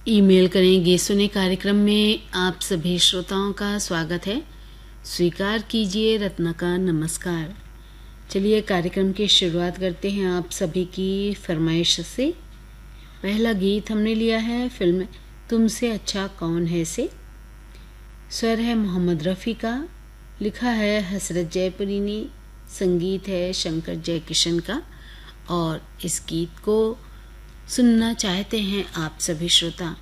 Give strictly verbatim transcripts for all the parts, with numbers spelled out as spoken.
Email करेंगे सुने कार्यक्रम में आप सभी श्रोताओं का स्वागत है। स्वीकार कीजिए रत्ना का नमस्कार। चलिए कार्यक्रम की शुरुआत करते हैं आप सभी की फरमाइश से। पहला गीत हमने लिया है फिल्म तुमसे अच्छा कौन है से। स्वर है मोहम्मद रफ़ी का, लिखा है हसरत जयपुरी ने, संगीत है शंकर जयकिशन का और इस गीत को सुनना चाहते हैं आप सभी श्रोता।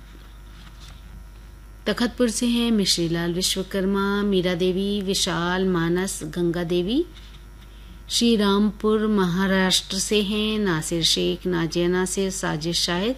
तखतपुर से हैं मिश्रीलाल विश्वकर्मा, मीरा देवी, विशाल, मानस, गंगा देवी। श्री रामपुर महाराष्ट्र से हैं नासिर शेख, नाजिया नासिर, साजिश शाहिद।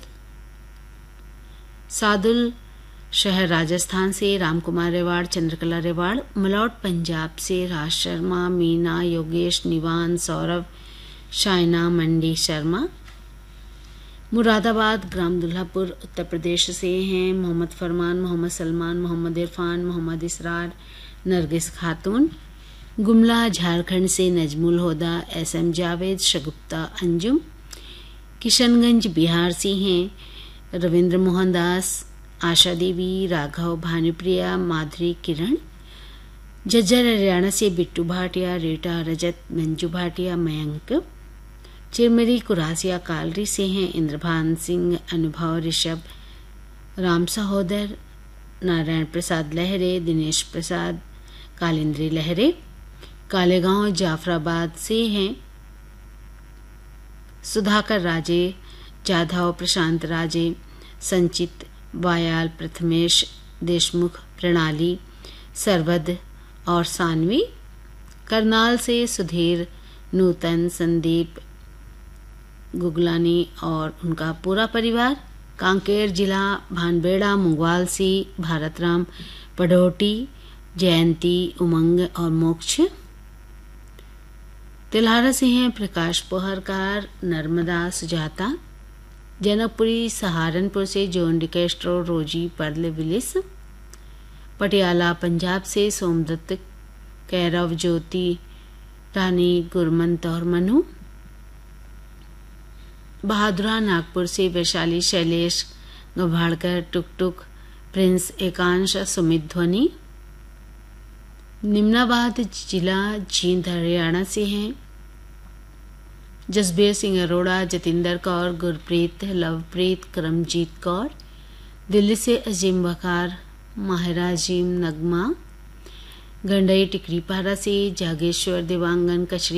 सादुल शहर राजस्थान से रामकुमार रेवाड़, चंद्रकला रेवाड़। मलौट पंजाब से राज शर्मा, मीना, योगेश, निवान, सौरभ, शायना, मंडी शर्मा। मुरादाबाद ग्राम दुल्हापुर उत्तर प्रदेश से हैं मोहम्मद फरमान, मोहम्मद सलमान, मोहम्मद इरफान, मोहम्मद इसरार, नरगिस खातून। गुमला झारखंड से नजमुल होदा, एस एम जावेद, शगुप्ता अंजुम। किशनगंज बिहार से हैं रविंद्र मोहन दास, आशा देवी, राघव, भानुप्रिया, माधुरी, किरण। जज्जर हरियाणा से बिट्टू भाटिया, रीटा, रजत, मंजू भाटिया, मयंक। चिरमरी कुरासिया कालरी से हैं इंद्रभान सिंह, अनुभव, ऋषभ, राम सहोदर, नारायण प्रसाद लहरे, दिनेश प्रसाद, कालिंद्री लहरे। कालेगांव जाफराबाद से हैं सुधाकर राजे, जाधव, प्रशांत राजे, संचित, वायाल, प्रथमेश, देशमुख, प्रणाली, सरवद और सानवी। करनाल से सुधीर, नूतन, संदीप, गुगलानी और उनका पूरा परिवार। कांकेर जिला भानबेड़ा मुंगवाल से भारतराम, पढ़ोटी, जयंती, उमंग और मोक्ष। तिल्हारा से हैं प्रकाश पोहरकार, नर्मदा, सुजाता। जनकपुरी सहारनपुर से जॉन डिकेस्ट्रो, रोजी, पर्ल, विलिस। पटियाला पंजाब से सोमदत्त, कैरव, ज्योति, रानी, गुरमंत और मनु। बहादुरा नागपुर से वैशाली, शैलेश, गभाड़कर, टुक टुक, प्रिंस, एकांश, सुमित, ध्वनि। निम्नाबाद जिला जींद हरियाणा से हैं जसबीर सिंह अरोड़ा, जतिंदर कौर, गुरप्रीत, लवप्रीत, करमजीत कौर। दिल्ली से अजीम वकार, माहिरा अजीम, नगमा। गंडई टिकरीपारा से जागेश्वर, दिवांगन, कचरी